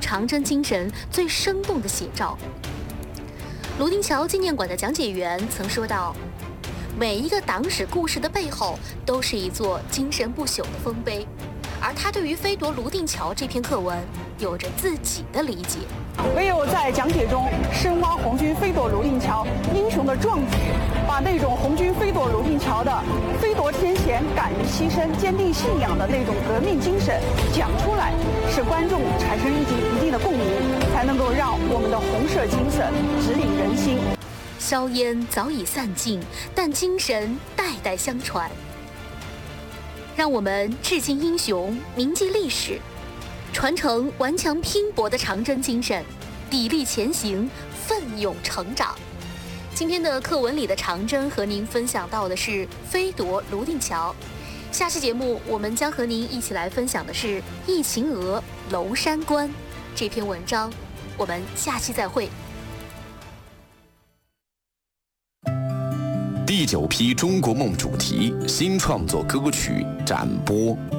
长征精神最生动的写照。泸定桥纪念馆的讲解员曾说道，每一个党史故事的背后都是一座精神不朽的丰碑，而他对于飞夺泸定桥这篇课文有着自己的理解。 唯有在讲解中深挖红军飞夺泸定桥英雄的壮举，把那种红军飞夺泸定桥的飞夺天险、敢于牺牲、坚定信仰的那种革命精神讲出来，使观众产生一定的共鸣，才能够让我们的红色精神指引人心。 硝烟早已散尽，但精神代代相传。让我们致敬英雄，铭记历史，传承顽强拼搏的长征精神，砥砺前行，奋勇成长。今天的课文里的长征和您分享到的是飞夺泸定桥。下期节目我们将和您一起来分享的是忆秦娥娄山关这篇文章。我们下期再会。 第9批中国梦主题新创作歌曲展播。